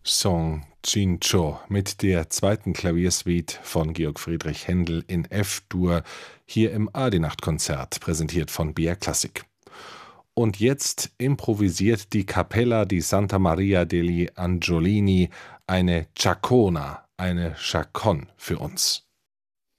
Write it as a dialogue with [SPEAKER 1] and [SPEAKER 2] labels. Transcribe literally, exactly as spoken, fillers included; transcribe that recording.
[SPEAKER 1] Song Cincio mit der zweiten Klaviersuite von Georg Friedrich Händel in F-Dur, hier im Ade-Nacht-Konzert, präsentiert von B R Classic. Und jetzt improvisiert die Cappella di Santa Maria degli Angiolini eine Ciacona, eine Chaconne für uns.